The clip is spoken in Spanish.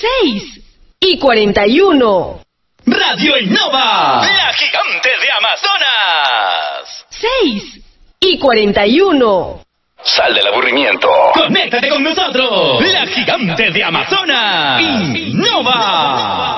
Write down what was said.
6:41. Radio Innova, la gigante de Amazonas. 6:41. Sal del aburrimiento. Conéctate con nosotros. La gigante de Amazonas. Innova.